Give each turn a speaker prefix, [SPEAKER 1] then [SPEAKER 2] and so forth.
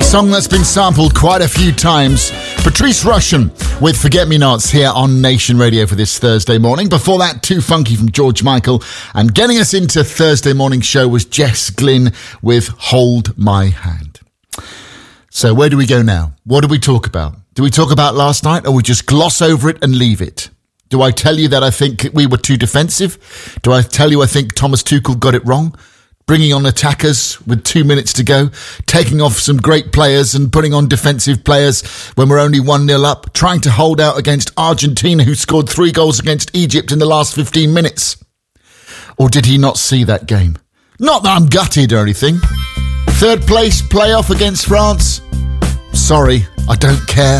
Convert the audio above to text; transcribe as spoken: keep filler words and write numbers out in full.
[SPEAKER 1] Song that's been sampled quite a few times. Patrice Rushen with Forget Me Nots here on Nation Radio for this Thursday morning. Before that, Too Funky from George Michael. And getting us into Thursday morning show was Jess Glynn with Hold My Hand. So where do we go now? What do we talk about? Do we talk about last night, or we just gloss over it and leave it? Do I tell you that I think we were too defensive? Do I tell you I think Thomas Tuchel got it wrong? Bringing on attackers with two minutes to go, taking off some great players and putting on defensive players when we're only one nil up, trying to hold out against Argentina, who scored three goals against Egypt in the last fifteen minutes. Or did he not see that game? Not that I'm gutted or anything. Third place playoff against France? Sorry, I don't care.